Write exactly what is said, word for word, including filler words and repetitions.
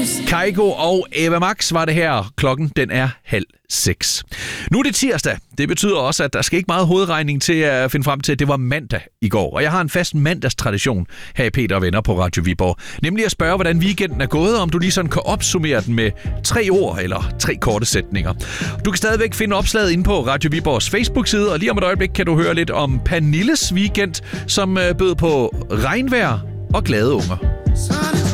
Kygo og Eva Max var det her. Klokken den er halv seks. Nu er det tirsdag. Det betyder også, at der skal ikke meget hovedregning til at finde frem til, at det var mandag i går. Og jeg har en fast mandagstradition her i Peter og Venner på Radio Viborg. Nemlig at spørge, hvordan weekenden er gået, og om du lige sådan kan opsummere den med tre ord eller tre korte sætninger. Du kan stadigvæk finde opslaget inde på Radio Viborgs Facebook-side, og lige om et øjeblik kan du høre lidt om Pernilles weekend, som bød på regnvejr og glade unger.